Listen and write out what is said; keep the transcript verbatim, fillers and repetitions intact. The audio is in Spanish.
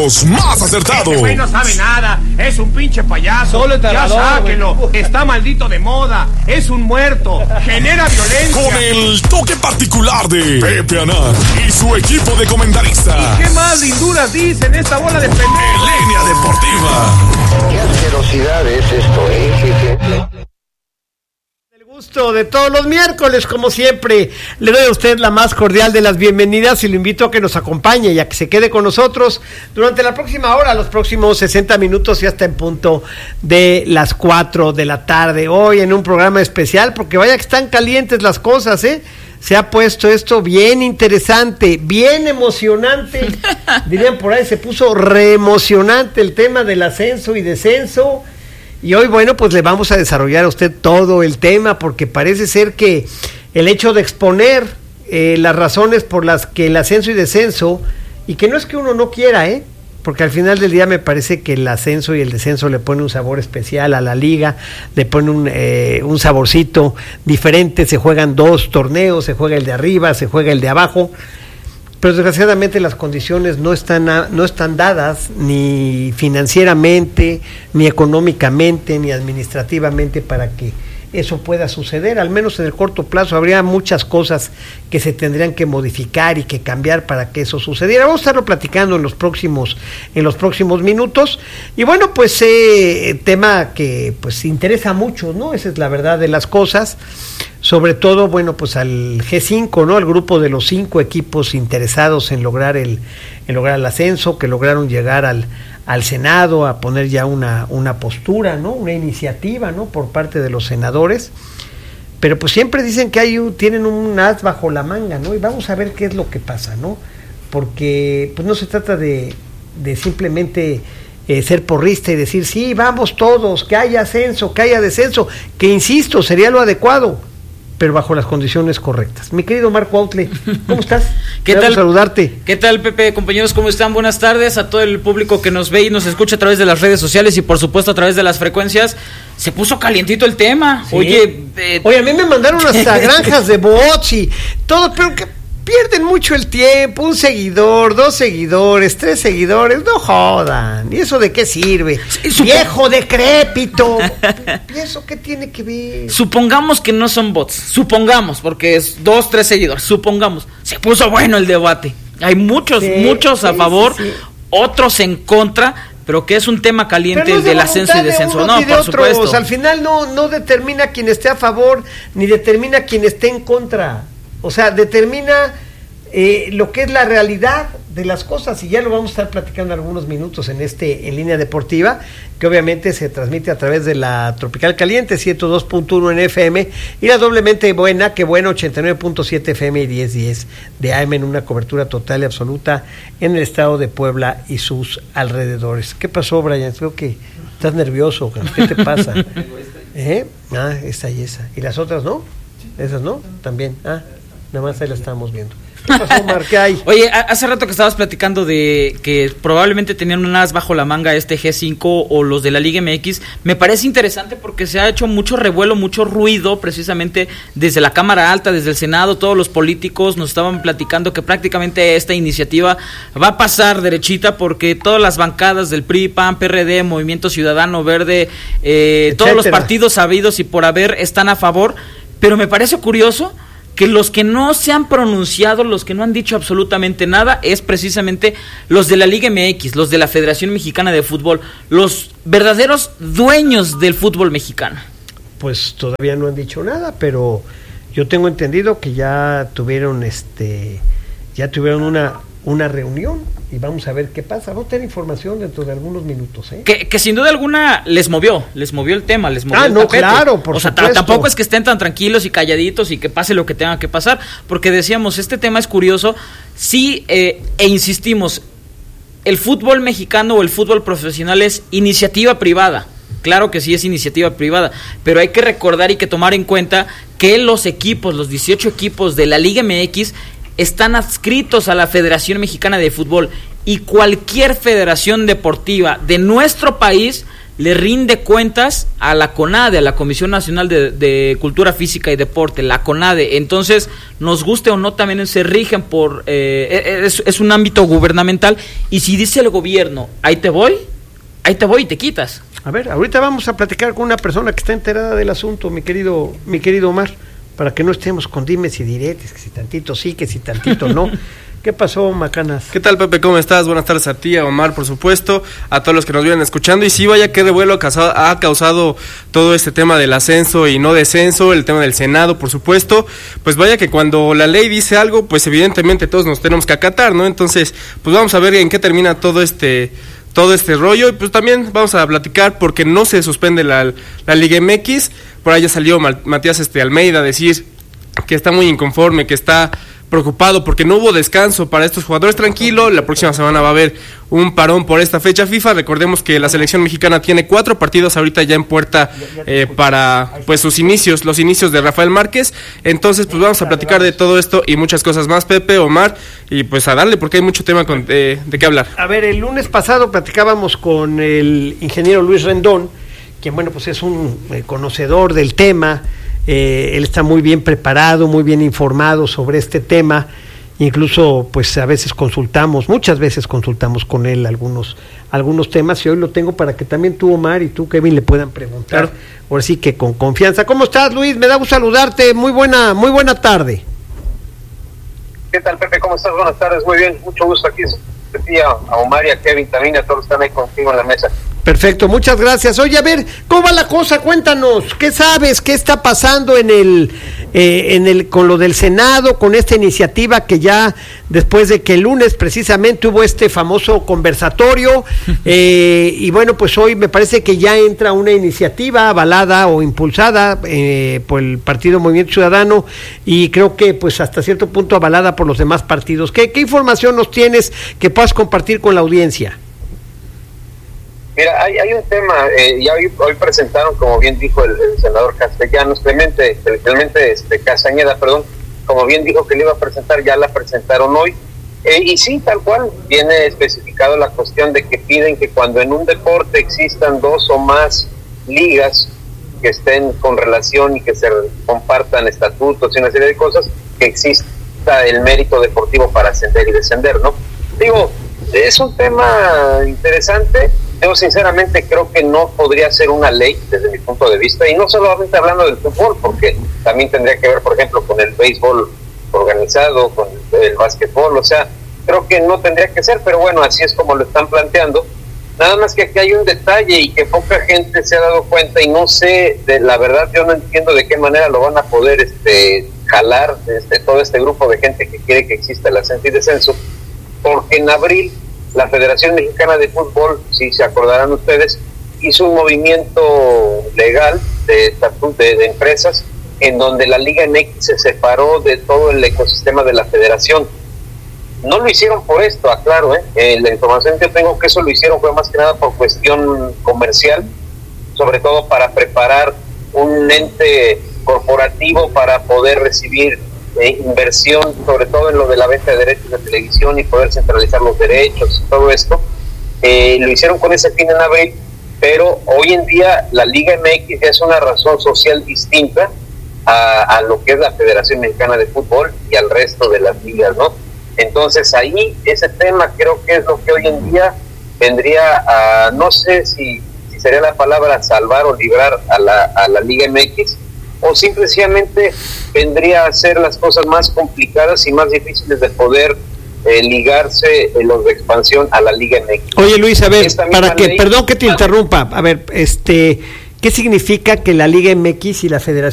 los más acertados. Este güey no sabe nada, es un pinche payaso. Solo ya sáquenlo, está maldito de moda, es un muerto, genera violencia. Con el toque particular de Pepe Anán y su equipo de comentaristas. ¿Y qué más linduras dicen esta bola de pendejos? En Línea Deportiva. Qué asquerosidad es esto, ¿eh, jefe? El gusto de todos los miércoles, como siempre, le doy a usted la más cordial de las bienvenidas y lo invito a que nos acompañe y a que se quede con nosotros durante la próxima hora, los próximos sesenta minutos y hasta en punto de las cuatro de la tarde. Hoy en un programa especial, porque vaya que están calientes las cosas, ¿eh? Se ha puesto esto bien interesante, bien emocionante, dirían por ahí, se puso re emocionante el tema del ascenso y descenso. Y hoy, bueno, pues le vamos a desarrollar a usted todo el tema, porque parece ser que el hecho de exponer eh, las razones por las que el ascenso y descenso, y que no es que uno no quiera, ¿eh? Porque al final del día me parece que el ascenso y el descenso le pone un sabor especial a la liga, le pone un, eh, un saborcito diferente, se juegan dos torneos, se juega el de arriba, se juega el de abajo, pero desgraciadamente las condiciones no están, a, no están dadas ni financieramente, ni económicamente, ni administrativamente para que eso pueda suceder. Al menos en el corto plazo habría muchas cosas que se tendrían que modificar y que cambiar para que eso sucediera. Vamos a estarlo platicando en los próximos en los próximos minutos. Y bueno, pues eh, tema que pues interesa mucho, ¿no? Esa es la verdad de las cosas. Sobre todo, bueno, pues al G cinco, ¿no? Al grupo de los cinco equipos interesados en lograr el en lograr el ascenso, que lograron llegar al al Senado a poner ya una una postura, ¿no? Una iniciativa, ¿no? Por parte de los senadores. Pero pues siempre dicen que hay un, tienen un as bajo la manga, ¿no? Y vamos a ver qué es lo que pasa, ¿no? Porque pues no se trata de de simplemente eh, ser porrista y decir, sí, vamos todos, que haya ascenso, que haya descenso, que insisto, sería lo adecuado, pero bajo las condiciones correctas. Mi querido Marco Autle, ¿cómo estás? ¿Qué tal? Saludarte. ¿Qué tal, Pepe? Compañeros, ¿cómo están? Buenas tardes a todo el público que nos ve y nos escucha a través de las redes sociales y por supuesto a través de las frecuencias. Se puso calientito el tema. ¿Sí? Oye, eh... Oye, a mí me mandaron hasta granjas de bots y todo, pero que pierden mucho el tiempo, un seguidor, dos seguidores, tres seguidores, no jodan. ¿Y eso de qué sirve? Supo... Viejo decrépito. ¿Y eso qué tiene que ver? Supongamos que no son bots, supongamos, porque es dos, tres seguidores, supongamos. Se puso bueno el debate. Hay muchos, sí, muchos a sí, favor, sí, sí. Otros en contra, pero que es un tema caliente no el del ascenso y descenso. No, por supuesto. Otros. Al final no, no determina quién esté a favor, ni determina quién esté en contra. O sea, determina eh, lo que es la realidad de las cosas, y ya lo vamos a estar platicando algunos minutos en este en Línea Deportiva, que obviamente se transmite a través de la Tropical Caliente ciento dos punto uno en F M y la doblemente buena, que bueno, ochenta y nueve punto siete F M y diez diez de A M en una cobertura total y absoluta en el estado de Puebla y sus alrededores. ¿Qué pasó, Brian? Creo que estás nervioso. ¿Qué te pasa? ¿Eh? Ah, esta y esa. ¿Y las otras no? ¿Esas no? También. Ah, nada más ahí la estamos viendo. ¿Qué pasó, Omar? ¿Qué hay? Oye, hace rato que estabas platicando de que probablemente tenían un as bajo la manga este G cinco o los de la Liga M X. Me parece interesante porque se ha hecho mucho revuelo, mucho ruido, precisamente desde la Cámara Alta, desde el Senado. Todos los políticos nos estaban platicando que prácticamente esta iniciativa va a pasar derechita porque todas las bancadas del P R I, P A N, P R D, Movimiento Ciudadano Verde, eh, todos los partidos habidos y por haber están a favor. Pero me parece curioso que los que no se han pronunciado, los que no han dicho absolutamente nada, es precisamente los de la Liga M X, los de la Federación Mexicana de Fútbol, los verdaderos dueños del fútbol mexicano. Pues todavía no han dicho nada, pero yo tengo entendido que ya tuvieron este, ya tuvieron una una reunión y vamos a ver qué pasa. Vamos a tener información dentro de algunos minutos, ¿eh? Que, que sin duda alguna les movió, les movió el tema, les movió ah, el no, tapete. claro, por o sea, supuesto. T- tampoco es que estén tan tranquilos y calladitos y que pase lo que tenga que pasar, porque decíamos, este tema es curioso, sí, eh, e insistimos, el fútbol mexicano o el fútbol profesional es iniciativa privada. Claro que sí es iniciativa privada, pero hay que recordar y que tomar en cuenta que los equipos, los dieciocho equipos de la Liga M X están adscritos a la Federación Mexicana de Fútbol, y cualquier federación deportiva de nuestro país le rinde cuentas a la CONADE, a la Comisión Nacional de, de Cultura Física y Deporte, la CONADE. Entonces, nos guste o no, también se rigen por, eh, es, es un ámbito gubernamental, y si dice el gobierno, ahí te voy, ahí te voy y te quitas. A ver, ahorita vamos a platicar con una persona que está enterada del asunto, mi querido, mi querido Omar, para que no estemos con dimes y diretes, que si tantito sí, que si tantito no. ¿Qué pasó, Macanas? ¿Qué tal, Pepe? ¿Cómo estás? Buenas tardes a ti, a Omar, por supuesto, a todos los que nos vienen escuchando. Y sí, vaya qué revuelo ha causado todo este tema del ascenso y no descenso, el tema del Senado, por supuesto. Pues vaya que cuando la ley dice algo, pues evidentemente todos nos tenemos que acatar, ¿no? Entonces, pues vamos a ver en qué termina todo este todo este rollo. Y pues también vamos a platicar porque no se suspende la, la Liga M X. Por ahí ya salió Matías este, Almeida a decir que está muy inconforme, que está preocupado porque no hubo descanso para estos jugadores. Tranquilo, la próxima semana va a haber un parón por esta fecha FIFA. Recordemos que la selección mexicana tiene cuatro partidos ahorita ya en puerta eh, para pues sus inicios, los inicios de Rafael Márquez. Entonces pues vamos a platicar de todo esto y muchas cosas más, Pepe, Omar, y pues a darle porque hay mucho tema con, eh, de qué hablar. A ver, el lunes pasado platicábamos con el ingeniero Luis Rendón, quien bueno pues es un eh, conocedor del tema. Eh, él está muy bien preparado, muy bien informado sobre este tema, incluso pues a veces consultamos, muchas veces consultamos con él algunos algunos temas, y hoy lo tengo para que también tú, Omar, y tú, Kevin, le puedan preguntar, claro. Ahora sí que con confianza. ¿Cómo estás, Luis? Me da gusto saludarte, muy buena, muy buena tarde. ¿Qué tal, Pepe? ¿Cómo estás? Buenas tardes, muy bien, mucho gusto aquí, a Omar y a Kevin también, a todos los que están ahí contigo en la mesa. Perfecto, muchas gracias. Oye, a ver, ¿cómo va la cosa? Cuéntanos, ¿qué sabes? ¿Qué está pasando en el, eh, en el, con lo del Senado, con esta iniciativa que ya después de que el lunes precisamente hubo este famoso conversatorio, eh, y bueno, pues hoy me parece que ya entra una iniciativa avalada o impulsada eh, por el Partido Movimiento Ciudadano, y creo que pues hasta cierto punto avalada por los demás partidos. ¿Qué, qué información nos tienes que puedas compartir con la audiencia? Mira, hay, hay un tema, eh, ya hoy, hoy presentaron, como bien dijo el, el senador Castellanos, Clemente, Clemente este, Castañeda, perdón, como bien dijo que le iba a presentar, ya la presentaron hoy, eh, y sí, tal cual, viene especificado la cuestión de que piden que cuando en un deporte existan dos o más ligas que estén con relación y que se compartan estatutos y una serie de cosas, que exista el mérito deportivo para ascender y descender, ¿no? Digo, es un tema interesante. Yo sinceramente creo que no podría ser una ley desde mi punto de vista, y no solamente hablando del fútbol, porque también tendría que ver, por ejemplo, con el béisbol organizado, con el básquetbol, o sea, creo que no tendría que ser, pero bueno, así es como lo están planteando. Nada más que aquí hay un detalle y que poca gente se ha dado cuenta, y no sé, de la verdad yo no entiendo de qué manera lo van a poder este jalar este, todo este grupo de gente que quiere que exista el ascenso y descenso, porque en abril la Federación Mexicana de Fútbol, si se acordarán ustedes, hizo un movimiento legal de, de, de empresas en donde la Liga M X se separó de todo el ecosistema de la federación. No lo hicieron por esto, aclaro, ¿eh? Eh, la información que tengo que eso lo hicieron fue más que nada por cuestión comercial, sobre todo para preparar un ente corporativo para poder recibir Eh, inversión, sobre todo en lo de la venta de derechos de televisión y poder centralizar los derechos y todo esto. Eh, lo hicieron con ese fin en abril, pero hoy en día la Liga M X es una razón social distinta a, a lo que es la Federación Mexicana de Fútbol y al resto de las ligas, ¿no? Entonces ahí ese tema creo que es lo que hoy en día vendría a, no sé si, si sería la palabra salvar o librar a la, a la Liga M X, o simplemente vendría a ser las cosas más complicadas y más difíciles de poder eh, ligarse en los de expansión a la Liga M X. Oye, Luis, a ver, para que, ley, perdón que te interrumpa, a ver, este, ¿qué significa que la Liga M X y la Federación